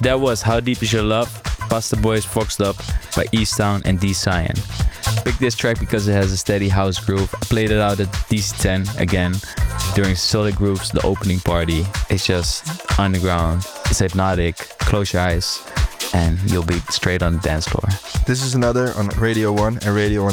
That was How Deep Is Your Love, Pasta Boys Foxed Up by Easttown and D Cyan. Picked this track because it has a steady house groove. I played it out at DC10 again during Solid Grooves, the opening party. It's just underground, it's hypnotic, close your eyes and you'll be straight on the dance floor. This is another on Radio 1 and Radio 1